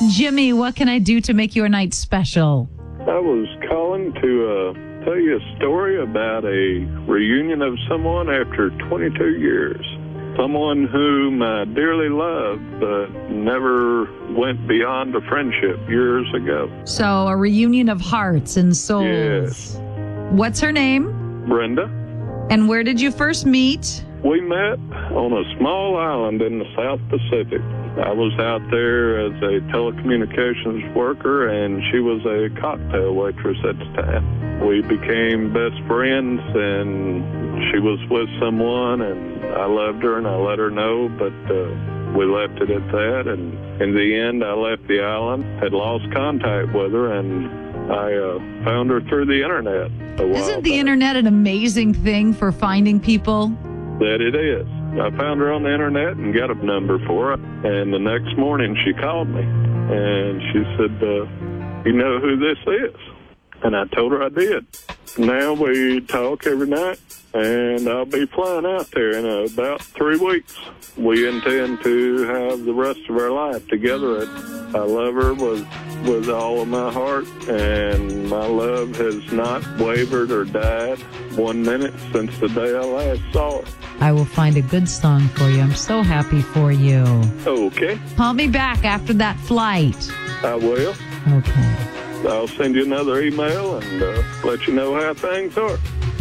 Jimmy, what can I do to make your night special? I was calling to tell you a story about a reunion of someone after 22 years. Someone whom I dearly loved, but never went beyond a friendship years ago. So, a reunion of hearts and souls. Yes. What's her name? Brenda. And where did you first meet? We met on a small island in the South Pacific. I was out there as a telecommunications worker, and she was a cocktail waitress at the time. We became best friends, and she was with someone, and I loved her, and I let her know, but we left it at that. And in the end, I left the island, had lost contact with her, and I found her through the internet a while Isn't the back. internet an amazing thing for finding people? That it is. I found her on the internet and got a number for her. And the next morning she called me and she said, you know who this is? And I told her I did. Now we talk every night, and I'll be flying out there in about 3 weeks. We intend to have the rest of our life together. I love her with all of my heart, and my love has not wavered or died 1 minute since the day I last saw her. I will find a good song for you. I'm so happy for you. Okay, Call me back after that flight. I will. Okay. I'll send you another email and let you know how things are.